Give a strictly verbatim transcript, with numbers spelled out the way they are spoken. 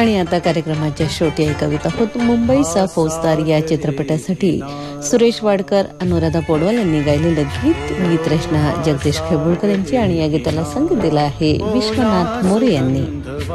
आणि आता कार्यक्रमाच्या शेवटी ऐकत कविता होत. मुंबईचा फौजदार या चित्रपटासाठी सुरेश वाडकर, अनुराधा पौडवाल यांनी गायलेलं गीत. गीत रचना जगदीश खेबुळकर यांची आणि या गीताला संगीत दिलं आहे विश्वनाथ मोरे यांनी.